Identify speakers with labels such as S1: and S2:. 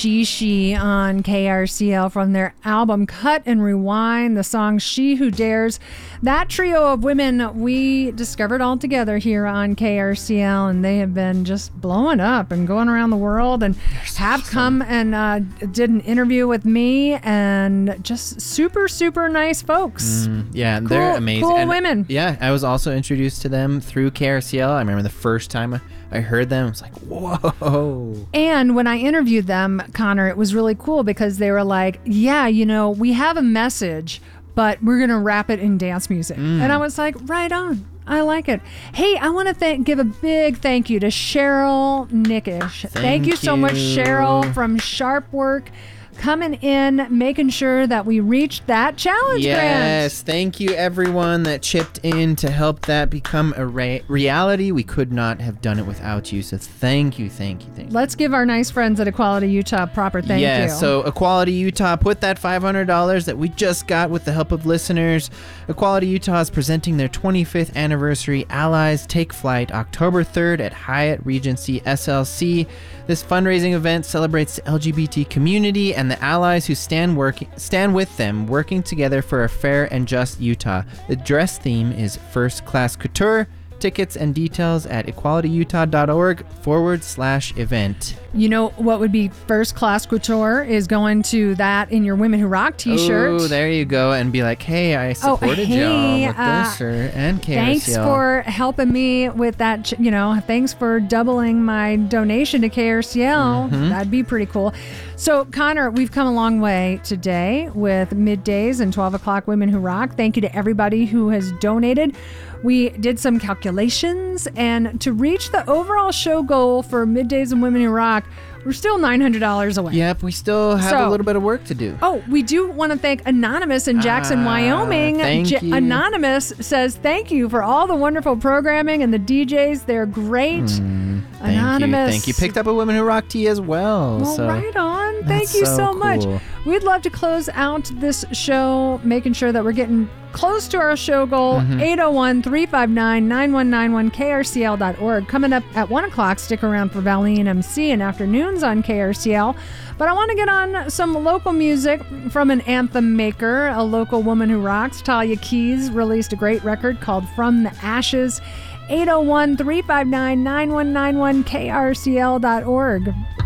S1: She on KRCL from their album Cut and Rewind, the song She Who Dares. That trio of women we discovered all together here on KRCL, and they have been just blowing up and going around the world and have come and did an interview with me, and just super, super nice folks.
S2: Yeah, they're amazing.
S1: Cool women.
S2: Yeah, I was also introduced to them through KRCL. I remember the first time I heard them, I was like, whoa.
S1: And when I interviewed them, Connor, it was really cool because they were like, yeah, we have a message, but we're going to wrap it in dance music. And I was like, right on. I like it. Hey, I want to give a big thank you to Cheryl Nickish. Thank you so much, Cheryl from Sharp Work, coming in, making sure that we reached that challenge grant.
S2: Yes, thank you everyone that chipped in to help that become a reality. We could not have done it without you, so thank you.
S1: Let's give our nice friends at Equality Utah proper thank you.
S2: Yeah, so Equality Utah put that $500 that we just got with the help of listeners. Equality Utah is presenting their 25th anniversary Allies Take Flight October 3rd at Hyatt Regency SLC. This fundraising event celebrates the LGBT community and the allies who stand with them, working together for a fair and just Utah. The dress theme is First Class Couture. Tickets and details at equalityutah.org/event.
S1: You know what would be First Class Couture is going to that in your Women Who Rock t-shirt.
S2: Oh, there you go. And be like, hey, I supported y'all with this and KRCL.
S1: Thanks for helping me with that. Thanks for doubling my donation to KRCL. That'd be pretty cool. So, Connor, we've come a long way today with Middays and 12 o'clock Women Who Rock. Thank you to everybody who has donated. We did some calculations, and to reach the overall show goal for Middays and Women Who Rock, we're still $900 away.
S2: Yep, we still have a little bit of work to do.
S1: Oh, we do want to thank Anonymous in Jackson, Wyoming.
S2: Thank you.
S1: Anonymous says, thank you for all the wonderful programming and the DJs. They're great. Anonymous.
S2: Thank you. Picked up a Women Who Rock tee as well.
S1: Well,
S2: so
S1: right on. Thank you so much. We'd love to close out this show, making sure that we're getting close to our show goal. 801-359-9191, krcl.org. Coming up at 1 o'clock, stick around for Valley and MC and afternoons on KRCL. But I want to get on some local music from an anthem maker, a local woman who rocks. Talia Keys released a great record called From the Ashes. 801-359-9191, krcl.org.